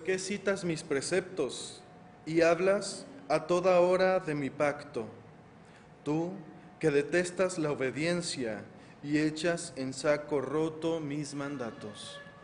qué citas mis preceptos y hablas a toda hora de mi pacto? Tú, que detestas la obediencia y echas en saco roto mis mandatos.